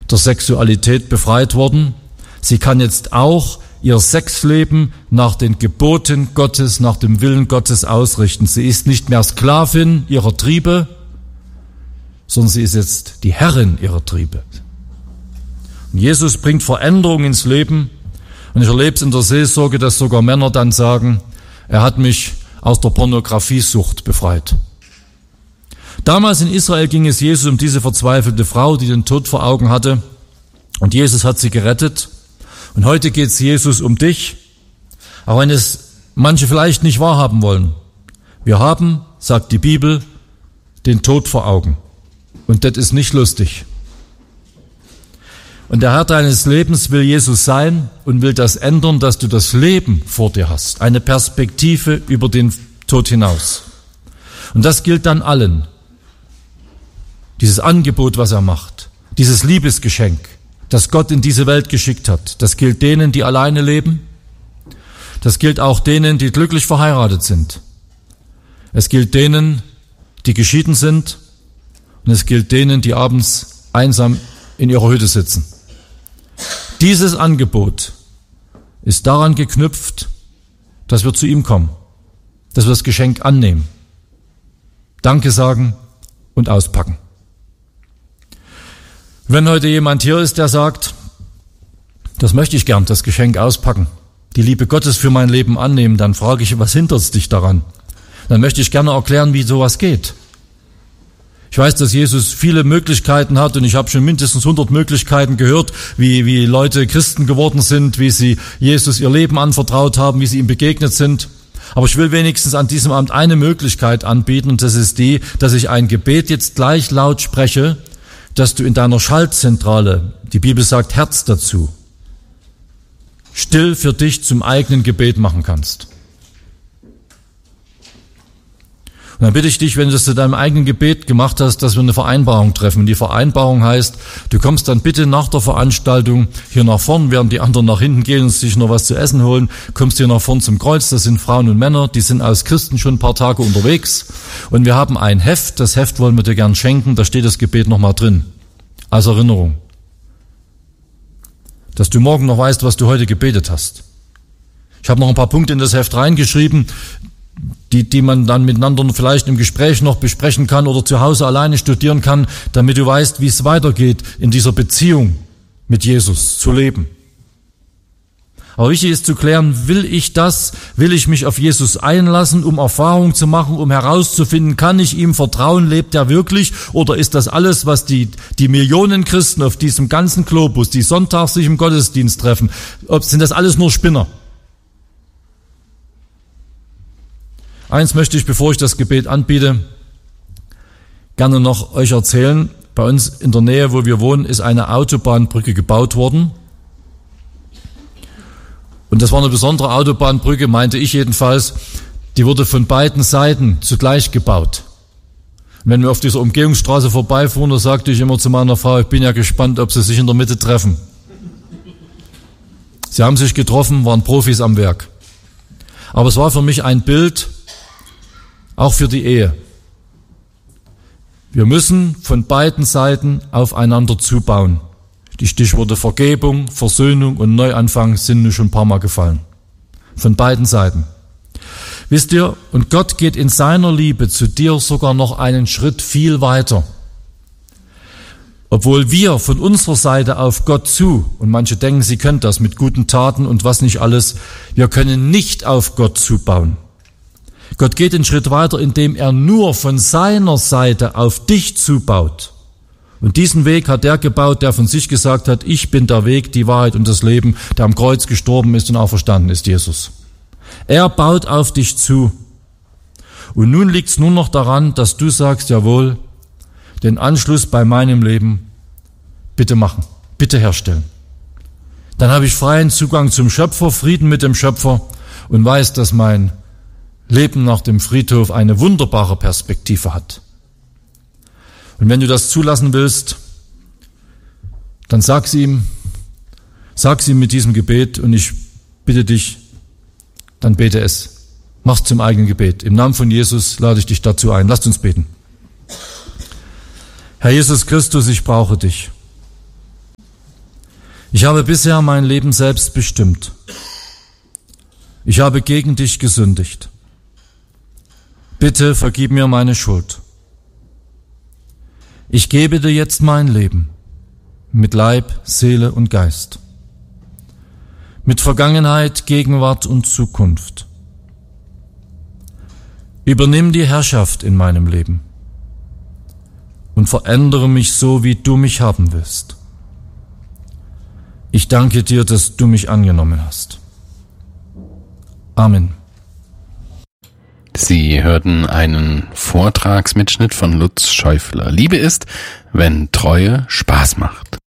der Sexualität befreit worden. Sie kann jetzt auch ihr Sexleben nach den Geboten Gottes, nach dem Willen Gottes ausrichten. Sie ist nicht mehr Sklavin ihrer Triebe, sondern sie ist jetzt die Herrin ihrer Triebe. Und Jesus bringt Veränderung ins Leben. Und ich erlebe es in der Seelsorge, dass sogar Männer dann sagen, er hat mich aus der Pornografiesucht befreit. Damals in Israel ging es Jesus um diese verzweifelte Frau, die den Tod vor Augen hatte. Und Jesus hat sie gerettet. Und heute geht es Jesus um dich, auch wenn es manche vielleicht nicht wahrhaben wollen. Wir haben, sagt die Bibel, den Tod vor Augen. Und das ist nicht lustig. Und der Herr deines Lebens will Jesus sein und will das ändern, dass du das Leben vor dir hast. Eine Perspektive über den Tod hinaus. Und das gilt dann allen. Dieses Angebot, was er macht. Dieses Liebesgeschenk, das Gott in diese Welt geschickt hat. Das gilt denen, die alleine leben. Das gilt auch denen, die glücklich verheiratet sind. Es gilt denen, die geschieden sind. Und es gilt denen, die abends einsam in ihrer Hütte sitzen. Dieses Angebot ist daran geknüpft, dass wir zu ihm kommen, dass wir das Geschenk annehmen, Danke sagen und auspacken. Wenn heute jemand hier ist, der sagt, das möchte ich gern, das Geschenk auspacken, die Liebe Gottes für mein Leben annehmen, dann frage ich, was hindert dich daran? Dann möchte ich gerne erklären, wie sowas geht. Ich weiß, dass Jesus viele Möglichkeiten hat und ich habe schon mindestens 100 Möglichkeiten gehört, wie Leute Christen geworden sind, wie sie Jesus ihr Leben anvertraut haben, wie sie ihm begegnet sind. Aber ich will wenigstens an diesem Abend eine Möglichkeit anbieten und das ist die, dass ich ein Gebet jetzt gleich laut spreche, dass du in deiner Schaltzentrale, die Bibel sagt Herz dazu, still für dich zum eigenen Gebet machen kannst. Und dann bitte ich dich, wenn du das zu deinem eigenen Gebet gemacht hast, dass wir eine Vereinbarung treffen. Und die Vereinbarung heißt, du kommst dann bitte nach der Veranstaltung hier nach vorn, während die anderen nach hinten gehen und sich noch was zu essen holen, kommst hier nach vorn zum Kreuz. Das sind Frauen und Männer, die sind als Christen schon ein paar Tage unterwegs. Und wir haben ein Heft, das Heft wollen wir dir gern schenken, da steht das Gebet nochmal drin, als Erinnerung. Dass du morgen noch weißt, was du heute gebetet hast. Ich habe noch ein paar Punkte in das Heft reingeschrieben, die man dann miteinander vielleicht im Gespräch noch besprechen kann oder zu Hause alleine studieren kann, damit du weißt, wie es weitergeht, in dieser Beziehung mit Jesus zu leben. Aber wichtig ist zu klären, will ich mich auf Jesus einlassen, um Erfahrung zu machen, um herauszufinden, kann ich ihm vertrauen, lebt er wirklich, oder ist das alles, was die Millionen Christen auf diesem ganzen Globus, die sonntags sich im Gottesdienst treffen, sind das alles nur Spinner? Eins möchte ich, bevor ich das Gebet anbiete, gerne noch euch erzählen. Bei uns in der Nähe, wo wir wohnen, ist eine Autobahnbrücke gebaut worden. Und das war eine besondere Autobahnbrücke, meinte ich jedenfalls. Die wurde von beiden Seiten zugleich gebaut. Und wenn wir auf dieser Umgehungsstraße vorbeifuhren, da sagte ich immer zu meiner Frau, ich bin ja gespannt, ob sie sich in der Mitte treffen. Sie haben sich getroffen, waren Profis am Werk. Aber es war für mich ein Bild, auch für die Ehe. Wir müssen von beiden Seiten aufeinander zubauen. Die Stichworte Vergebung, Versöhnung und Neuanfang sind nun schon ein paar Mal gefallen. Von beiden Seiten. Wisst ihr, und Gott geht in seiner Liebe zu dir sogar noch einen Schritt viel weiter. Obwohl wir von unserer Seite auf Gott zu, und manche denken, sie können das mit guten Taten und was nicht alles, wir können nicht auf Gott zubauen. Gott geht einen Schritt weiter, indem er nur von seiner Seite auf dich zubaut. Und diesen Weg hat der gebaut, der von sich gesagt hat, ich bin der Weg, die Wahrheit und das Leben, der am Kreuz gestorben ist und auferstanden ist, Jesus. Er baut auf dich zu. Und nun liegt es nur noch daran, dass du sagst, jawohl, den Anschluss bei meinem Leben bitte machen, bitte herstellen. Dann habe ich freien Zugang zum Schöpfer, Frieden mit dem Schöpfer und weiß, dass mein Leben nach dem Friedhof eine wunderbare Perspektive hat. Und wenn du das zulassen willst, dann sag's ihm mit diesem Gebet und ich bitte dich, dann bete es. Mach's zum eigenen Gebet. Im Namen von Jesus lade ich dich dazu ein. Lasst uns beten. Herr Jesus Christus, ich brauche dich. Ich habe bisher mein Leben selbst bestimmt. Ich habe gegen dich gesündigt. Bitte vergib mir meine Schuld. Ich gebe dir jetzt mein Leben, mit Leib, Seele und Geist, mit Vergangenheit, Gegenwart und Zukunft. Übernimm die Herrschaft in meinem Leben und verändere mich so, wie du mich haben willst. Ich danke dir, dass du mich angenommen hast. Amen. Sie hörten einen Vortragsmitschnitt von Lutz Schäufler. Liebe ist, wenn Treue Spaß macht.